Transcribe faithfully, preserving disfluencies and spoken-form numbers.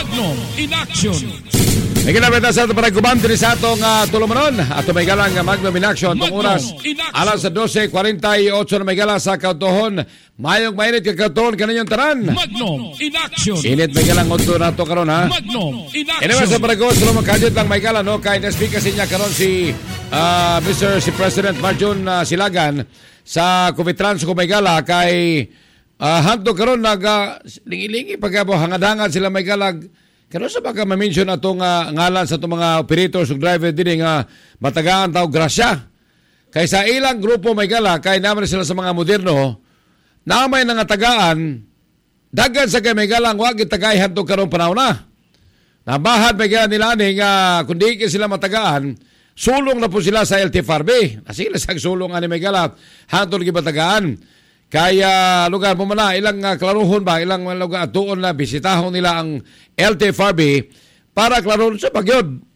Magnum in action. May kinabita sa ito para kumantri sa itong uh, tulumanon. At may galang uh, Magnum in action. Itong oras, alas sa twelve forty-eight na may galang sa kautohon. Mayong mainit kakautohon kaninyong taran. Magnum in action. Init may galang unto na ito karon ha. Magnum in action. Inabas sa paragos, lumang kadit lang may galang. No? Kaya na-speak kasi niya karon si uh, Mister si President Marjon uh, Silagan sa Kumitrans kung may gala kay uh, hanto karon nag uh, lingi-lingi pagkabo hangad-hangad sila may galag. Kano sa baka ma-mention na itong uh, ngalan sa itong mga operators o driver din nga uh, matagaan tao grasya. Kaya sa ilang grupo may gala, kaya naman sila sa mga moderno, namay nga tagaan, dagan sa kay may galang, wag itagayhan itong karong panahon na. Nabahad may gala nila ni nga, kung di sila matagaan, sulong na po sila sa L T F R B. Asila sa sulong ani may gala, hantol gibatagaan. Kaya lugar mo na ilang uh, klaruhon ba ilang lugar tuon na bisitahon nila ang L T F R B para klaruhon sa pagyod